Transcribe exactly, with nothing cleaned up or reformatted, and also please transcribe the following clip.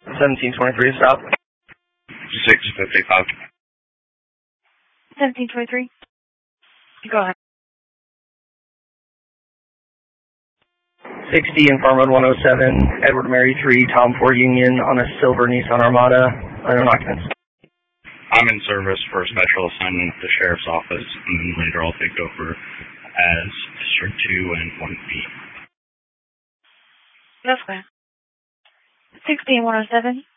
seventeen twenty-three, stop. six fifty-five. seventeen twenty-three. Go ahead. sixty in Farm Road one oh seven, Edward Mary three, Tom four Union on a silver Nissan Armada, unknown occupants. I'm in service for a special assignment at the Sheriff's Office, and then later I'll take over as District two and one B. That's fine. sixty and one oh seven.